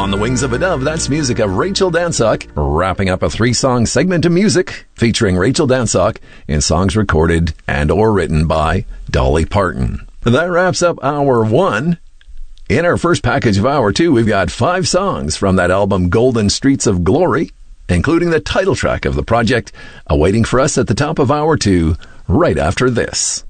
On the Wings of a Dove, that's music of Rachel Dansock, wrapping up a 3-song segment of music featuring Rachel Dansock in songs recorded and or written by Dolly Parton. That wraps up Hour 1. In our first package of Hour 2, we've got 5 songs from that album Golden Streets of Glory, including the title track of the project, awaiting for us at the top of Hour 2, right after this.